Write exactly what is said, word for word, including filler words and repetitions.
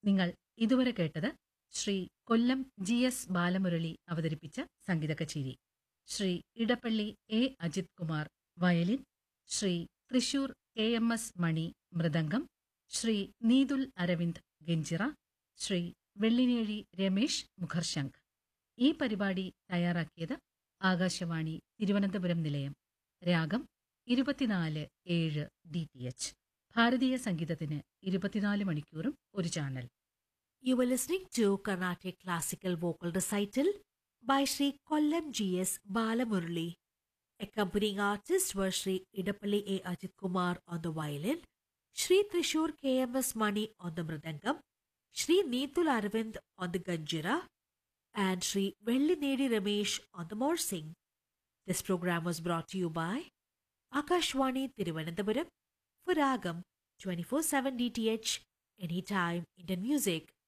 നിങ്ങൾ ഇതുവരെ കേട്ടത് ശ്രീ കൊല്ലം ജി എസ് ബാലമുരളി അവതരിപ്പിച്ച സംഗീത കച്ചേരി. Shri Edappally A Ajith Kumar violin, Shri Thrissur K M S മണി മൃദംഗം, ശ്രീ നീതുൽ അരവിന്ദ് ഗഞ്ചിറ, ശ്രീ വെള്ളിനേഴി രമേശ് മുഖർശംഖ്. ഈ പരിപാടി തയ്യാറാക്കിയത് ആകാശവാണി തിരുവനന്തപുരം നിലയം. രാഗം ഇരുപത്തിനാല് ഏഴ് ഡി ടി എച്ച്. ഭാരതീയ സംഗീതത്തിന് ഇരുപത്തിനാല് മണിക്കൂറും ഒരു channel. You were listening to Carnatic Classical Vocal Recital by Sri Kollam G S Balamurali. Accompanying artists were Sri Idapalli A. Ajit Kumar on the violin, Sri Trishur K M S Mani on the mridangam, Sri Neethul Aravind on the ganjira, and Sri Vellinedi Ramesh on the morsing. This program was brought to you by Akashwani Thiruvananthapuram for Ragam twenty-four seven D T H, anytime Indian music.